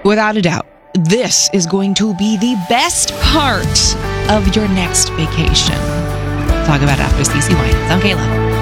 without a doubt, this is going to be the best part of your next vacation. Talk about it after CeCe Winans. I'm Kayla.